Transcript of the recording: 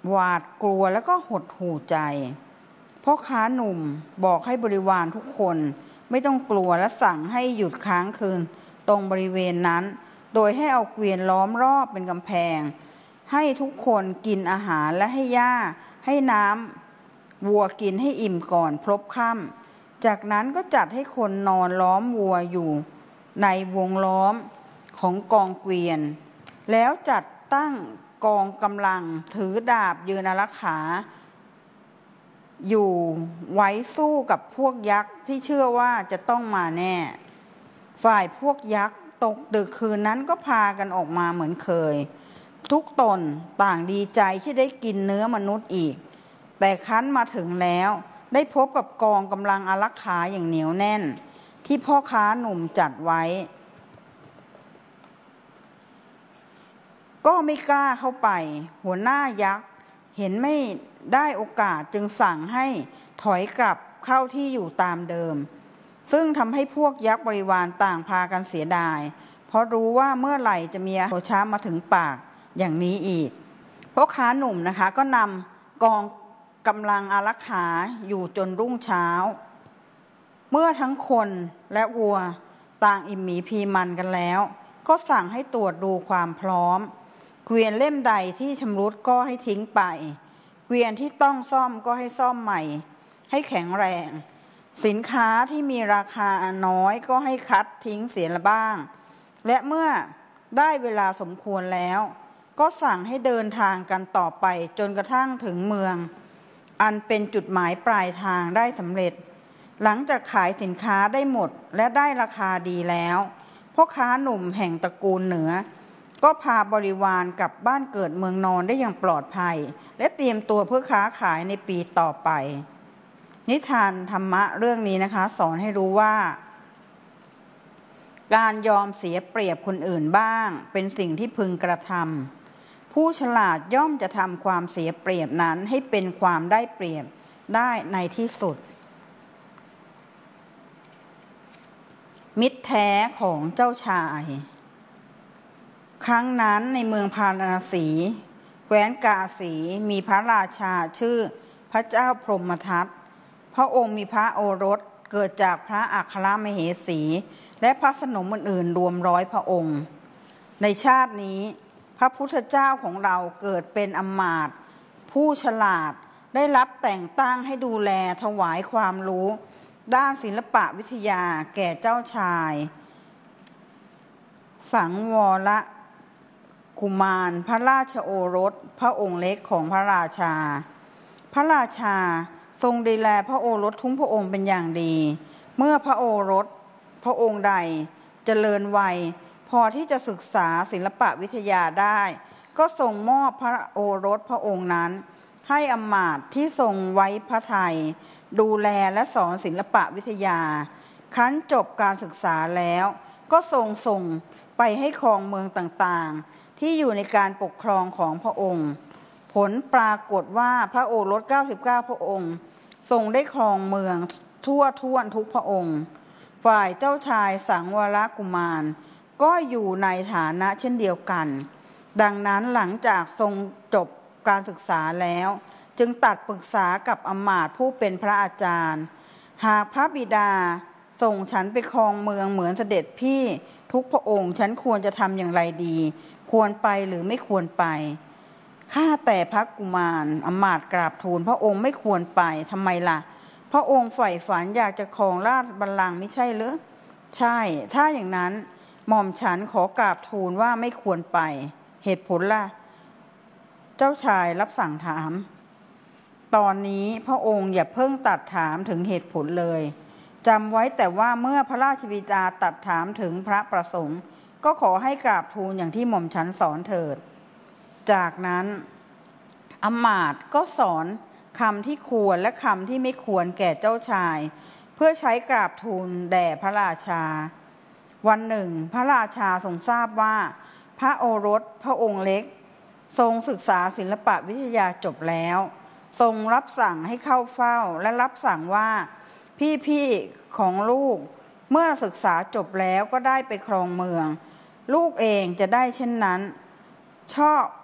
หวาดกลัวแล้วก็หดหู่ใจพ่อค้าหนุ่มบอกให้บริวารทุกคนไม่ต้องกลัวและสั่งให้หยุดค้างคืนตรงบริเวณนั้นโดยให้เอาเกวียนล้อมรอบเป็นกำแพงให้ทุกคนกินอาหารและให้หญ้าให้น้ำวัวกินให้อิ่มก่อนพลบค่ำจากนั้นก็จัดให้คนนอนล้อมวัวอยู่ในวงล้อมของกองเกวียนแล้วจัดตั้งกองกำลังถือดาบยืนอารักขาอยู่ไว้สู้กับพวกยักษ์ที่เชื่อว่าจะต้องมาแน่ฝ่ายพวกยักษ์ตกดึกคืนนั้นก็พากันออกมาเหมือนเคยทุกตนต่างดีใจที่ได้กินเนื้อมนุษย์อีกแต่คั้นมาถึงแล้วได้พบกับกองกำลังอารักขาอย่างเหนียวแน่นที่พ่อค้าหนุ่มจัดไว้ก็ไม่กล้าเข้าไปหัวหน้ายักษ์เห็นไม่ได้โอกาสจึงสั่งให้ถอยกลับเข้าที่อยู่ตามเดิมซึ่งทำให้พวกยักษ์บริวารต่างพากันเสียดายเพราะรู้ว่าเมื่อไหร่จะมีโอช้ามาถึงปากอย่างนี้อีกพ่อค้าหนุ่มนะคะก็นำกองกำลังอารักขาอยู่จนรุ่งเช้าเมื่อทั้งคนและวัวต่างอิ่มหมีพีมันกันแล้วก็สั่งให้ตรวจดูความพร้อมเกวียนเล่มใดที่ชำรุดก็ให้ทิ้งไปเกวียนที่ต้องซ่อมก็ให้ซ่อมใหม่ให้แข็งแรงสินค้าที่มีราคาน้อยก็ให้คัดทิ้งเสียละบ้างและเมื่อได้เวลาสมควรแล้วก็สั่งให้เดินทางกันต่อไปจนกระทั่งถึงเมืองอันเป็นจุดหมายปลายทางได้สำเร็จหลังจากขายสินค้าได้หมดและได้ราคาดีแล้วพ่อค้าหนุ่มแห่งตระกูลเหนือก็พาบริวารกลับบ้านเกิดเมืองนอนได้อย่างปลอดภัยและเตรียมตัวเพื่อค้าขายในปีต่อไปนิทานธรรมะเรื่องนี้นะคะสอนให้รู้ว่าการยอมเสียเปรียบคนอื่นบ้างเป็นสิ่งที่พึงกระทำผู้ฉลาดย่อมจะทำความเสียเปรียบนั้นให้เป็นความได้เปรียบได้ในที่สุดมิตรแท้ของเจ้าชายครั้งนั้นในเมืองพาราณสีแคว้นกาสีมีพระราชาชื่อพระเจ้าพรหมทัตพระองค์มีพระโอรสเกิดจากพระอัครมเหสีและพระสนมอื่นๆรวม100พระองค์ในชาตินี้พระพุทธเจ้าของเราเกิดเป็นอมาตย์ผู้ฉลาดได้รับแต่งตั้งให้ดูแลถวายความรู้ด้านศิลปวิทยาแก่เจ้าชายสังวรกุมารพระราชโอรสพระองค์เล็กของพระราชาพระราชาทรงดูแลพระโอรสทุกพระองค์เป็นอย่างดีเมื่อพระโอรสพระองค์ใดเจริญวัยพอที่จะศึกษาศิลปวิทยาได้ก็ทรงมอบพระโอรสพระองค์นั้นให้อมาตย์ที่ทรงไว้พระทัยดูแลและสอนศิลปวิทยาครั้นจบการศึกษาแล้วก็ส่งไปให้ครองเมืองต่างๆที่อยู่ในการปกครองของพระองค์ผลปรากฏว่าพระโอรส99พระองค์ทรงได้ครองเมืองทั่วทุกพระองค์ฝ่ายเจ้าชายสังวรกุมารก็อยู่ในฐานะเช่นเดียวกันดังนั้นหลังจากทรงจบการศึกษาแล้วจึงตัดปรึกษากับอมาตย์ผู้เป็นพระอาจารย์หากพระบิดาส่งฉันไปครองเมืองเหมือนเสด็จพี่ทุกพระองค์ฉันควรจะทำอย่างไรดีควรไปหรือไม่ควรไปข้าแต่พระกุมารอมาตย์กราบทูลพระองค์ไม่ควรไปทำไมล่ะพระองค์ใฝ่ฝันอยากจะครองราชบัลลังก์ไม่ใช่หรือใช่ถ้าอย่างนั้นหม่อมฉันขอกราบทูลว่าไม่ควรไปเหตุผลล่ะเจ้าชายรับสั่งถามตอนนี้พระองค์อย่าเพิ่งตัดถามถึงเหตุผลเลยจำไว้แต่ว่าเมื่อพระราชบิดาตัดถามถึงพระประสงค์ก็ขอให้กราบทูลอย่างที่หม่อมฉันสอนเถิดจากนั้นอมาตย์ก็สอนคำที่ควรและคำที่ไม่ควรแก่เจ้าชายเพื่อใช้กราบทูลแด่พระราชาวันหนึ่งพระราชาทรงทราบว่าพระโอรสพระองค์เล็กทรงศึกษาศิลปวิทยาจบแล้วทรงรับสั่งให้เข้าเฝ้าและรับสั่งว่าพี่ของลูกเมื่อศึกษาจบแล้วก็ได้ไปครองเมืองลูกเองจะได้เช่นนั้น